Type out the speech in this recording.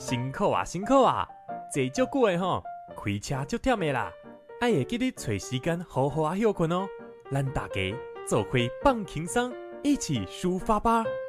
辛苦啊，辛苦啊！坐足久的吼，开车足忝的啦，爱会记得找时间好好啊休困哦。咱大家做伙放轻松，一起抒发吧。